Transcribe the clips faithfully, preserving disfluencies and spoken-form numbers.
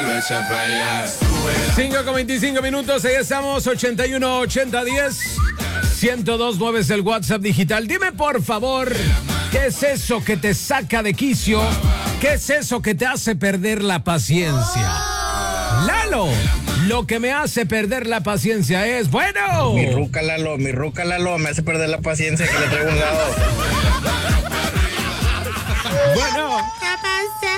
cinco con veinticinco minutos, ahí estamos, ochenta y uno ochenta diez ciento dos nueve es el WhatsApp digital. Dime por favor, ¿qué es eso que te saca de quicio? ¿Qué es eso que te hace perder la paciencia? Lalo, lo que me hace perder la paciencia es, bueno... Mi ruca Lalo, mi ruca Lalo me hace perder la paciencia que le traigo un lado. Bueno. ¿Qué pasa?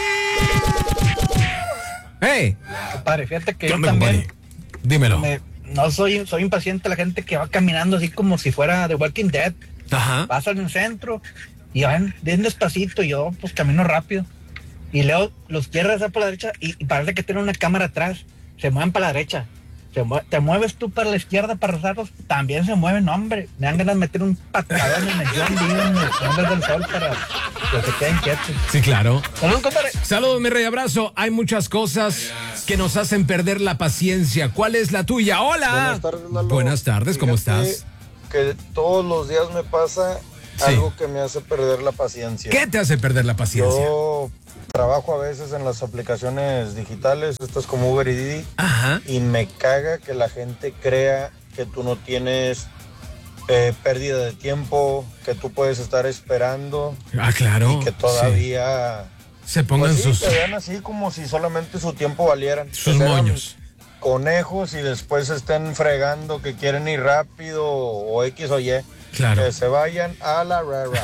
Hey. Compadre, fíjate que ¿Qué yo onda, también... compadre? Dímelo. Me, no soy, soy impaciente la gente que va caminando así como si fuera The Walking Dead. Ajá. Pasa en el centro y van bien despacito y yo pues camino rápido. Y luego los quiero hacer por la derecha y, y parece que tienen una cámara atrás. Se mueven para la derecha. Se mue- te mueves tú para la izquierda para rozarlos, también se mueven, hombre. Me dan ganas de meter un patadón en el John Deere, en los nombres del sol para que se queden quietos. Sí, claro. Saludos, compadre. Saludos, mi rey, abrazo. Hay muchas cosas que nos hacen perder la paciencia. ¿Cuál es la tuya? Hola. Buenas tardes, Lalo. Buenas tardes, ¿cómo Fíjate estás? Que todos los días me pasa Sí. algo que me hace perder la paciencia. ¿Qué te hace perder la paciencia? Yo trabajo a veces en las aplicaciones digitales, estas como Uber y Didi, Ajá. y me caga que la gente crea que tú no tienes eh, pérdida de tiempo, que tú puedes estar esperando Ah, claro. y que todavía sí. Se pongan pues sí, sus, te vean así como si solamente su tiempo valieran. sus Que sean moños. conejos y después estén fregando que quieren ir rápido o X o Y. Claro. Que se vayan a la rara.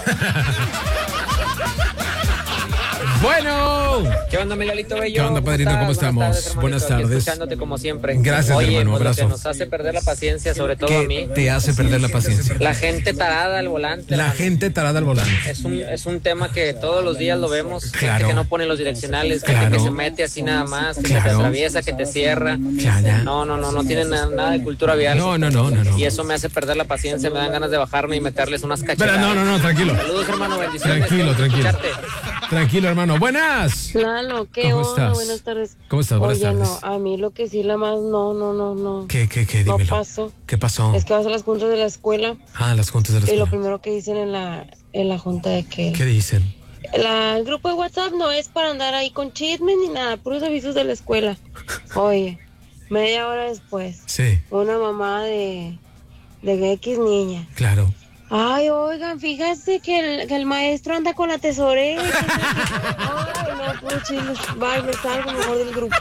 Bueno. ¿Qué onda, Miguelito Bello? ¿Qué onda, padrino? ¿Cómo estás? estamos? Buenas tardes, Buenas hermanito. Aquí tardes. Escuchándote como siempre. Gracias, Oye, hermano, pues abrazo. lo que nos hace perder la paciencia, sobre todo a mí, ¿Qué te hace perder la paciencia? la gente tarada al volante. La hermano. gente tarada al volante. Es un, es un tema que todos los días lo vemos. Claro. Gente que no pone los direccionales, gente Claro. que se mete así nada más, que Claro. te atraviesa, que te cierra. Claro. No, no, no, no tienen nada, nada de cultura vial. No, no, no, no, no. Y eso me hace perder la paciencia, me dan ganas de bajarme y meterles unas cachetadas. Espera, no, no, no, tranquilo. Saludos, hermano, bendiciones. Tranquilo, tranquilo. Escucharte. Tranquilo, hermano. Buenas. Lalo, ¿qué ¿Cómo onda? estás? Buenas tardes. ¿Cómo estás? Buenas Oye, tardes. no, a mí lo que sí la más, no, no, no, no. ¿Qué, qué, qué? No Dímelo. pasó. ¿Qué pasó? Es que vas a las juntas de la escuela Ah, las juntas de la y lo escuela. primero que dicen en la, en la junta de que ¿Qué dicen? la, el grupo de WhatsApp no es para andar ahí con chismes ni nada, puros avisos de la escuela. Oye, media hora después, Sí, una mamá de, de X niña. claro. Ay, oigan, fíjate que el, que el maestro anda con la tesorera. Ay, no, pues chiles, bye, me salgo mejor del grupo.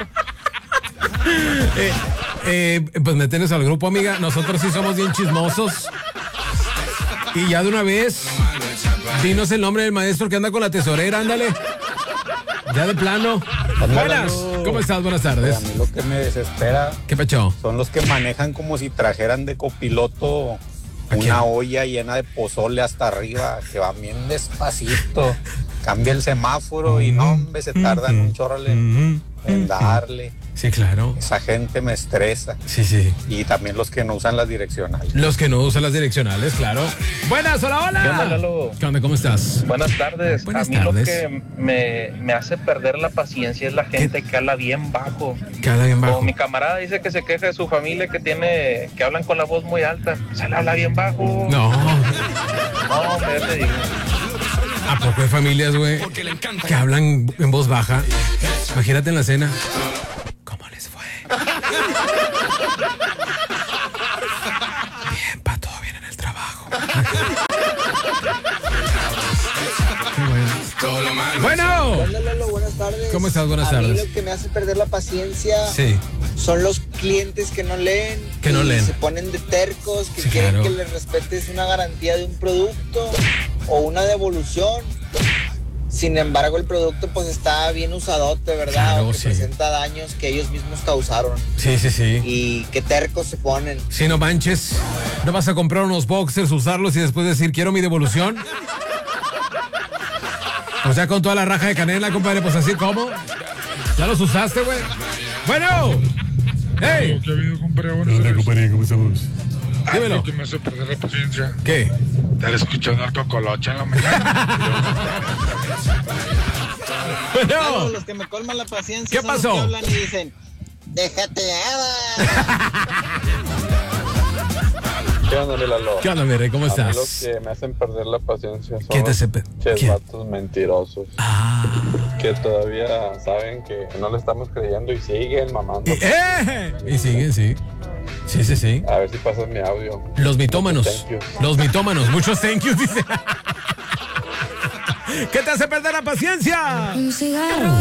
Eh, eh, pues meternos al grupo, amiga. Nosotros sí somos bien chismosos. Y ya de una vez, dinos el nombre del maestro que anda con la tesorera, ándale. Ya de plano. Buenas. ¿Cómo estás? Buenas tardes. A mí lo que me desespera ¿Qué pecho? son los que manejan como si trajeran de copiloto ¿A quién? una olla llena de pozole hasta arriba, que va bien despacito. Cambia el semáforo y no, hombre, se tardan un chorro en, en darle. Sí, claro. Esa gente me estresa. Sí, sí. Y también los que no usan las direccionales. Los que no usan las direccionales, claro. Buenas, hola, hola. ¿Qué onda, Lalo? ¿Qué onda? ¿Cómo estás? Buenas tardes. Buenas a mí tardes. lo que me, me hace perder la paciencia es la gente que habla bien bajo. Que habla bien bajo. Como mi camarada dice que se queja de su familia que tiene, que hablan con la voz muy alta. Se le habla bien bajo. No. No, hombre, ya te digo. ¿A poco hay familias, güey, que hablan en voz baja? Imagínate en la cena. ¿Cómo les fue? Bien, pa, todo bien en el trabajo. Qué bueno. Bueno. Hola, Lalo, buenas tardes. ¿Cómo estás? Buenas A mí tardes. lo que me hace perder la paciencia Sí. son los clientes que no leen. Que no y leen. se ponen de tercos, que Sí, quieren claro. que les respetes una garantía de un producto o una devolución. Sin embargo, el producto pues está bien usadote, ¿verdad? Claro, o que sí. presenta daños que ellos mismos causaron. Sí, sí, sí. Y qué tercos se ponen. Si no manches, ¿no vas a comprar unos boxers, usarlos y después decir quiero mi devolución? O sea, con toda la raja de canela, compadre, pues así como. ¿Ya los usaste, güey? Bueno. ¡Hey! ¿Qué ha habido, compadre? Buenas tardes. compadre? ¿Cómo estamos? Dímelo. Algo que me hace perder la paciencia. ¿Qué? Estar escuchando al Cocoloche en la mañana. Bueno. Los que me colman la paciencia ¿Qué son los pasó? que hablan y dicen, déjate, Eva. ¿Qué onda, mi Lalo? ¿Qué onda, mi rey? ¿Cómo A mí estás? los que me hacen perder la paciencia son ¿Quién te hace pe- los quién? vatos mentirosos. Ah. Que todavía saben que no le estamos creyendo y siguen mamando. Y, ¡eh! y siguen, sí. Sí, sí, sí. A ver si pasas mi audio. Los mitómanos. Thank you. Los mitómanos. Muchos thank yous, dice. ¿Qué te hace perder la paciencia? Un cigarro